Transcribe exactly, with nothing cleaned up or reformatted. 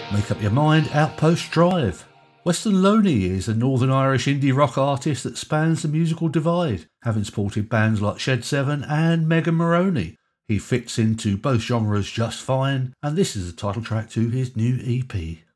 Make up your mind, Outpost Drive. Weston Loney is a Northern Irish indie rock artist that spans the musical divide, having supported bands like Shed seven and Megan Moroney. He fits into both genres just fine, and this is the title track to his new E P.